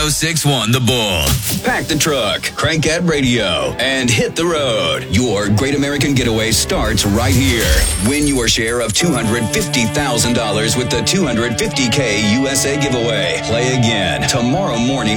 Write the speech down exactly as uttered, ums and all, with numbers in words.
six one The Bull. Pack the truck, crank that radio, and hit the road. Your Great American Getaway starts right here. Win your share of two hundred fifty thousand dollars with the two hundred fifty K U S A giveaway. Play again tomorrow morning